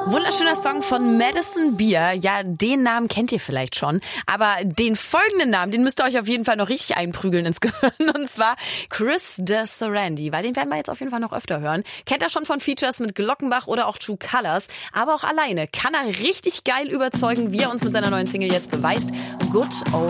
Wunderschöner Song von Madison Beer. Ja, den Namen kennt ihr vielleicht schon. Aber den folgenden Namen, den müsst ihr euch auf jeden Fall noch richtig einprügeln ins Gehirn. Und zwar Chris de Sarandí. Weil den werden wir jetzt auf jeden Fall noch öfter hören. Kennt er schon von Features mit Glockenbach oder auch True Colors. Aber auch alleine kann er richtig geil überzeugen, wie er uns mit seiner neuen Single jetzt beweist. Good Old